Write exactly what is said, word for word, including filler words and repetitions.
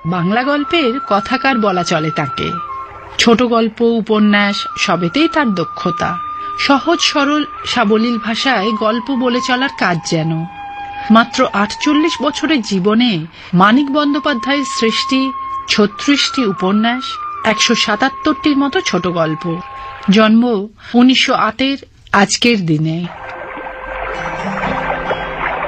বাংলা গল্পের কথাকার বলা চলে তাকে। ছোট গল্প, উপন্যাস সবেতেই তার দক্ষতা। সহজ সরল সাবলীল ভাষায় গল্প বলে চলার কাজ যেন। মাত্র আটচল্লিশ বছরের জীবনে মানিক বন্দ্যোপাধ্যায়ের সৃষ্টি ছত্রিশটি উপন্যাস, একশো সাতাত্তরটির মতো ছোট গল্প। জন্ম উনিশশো আটের আজকের দিনে।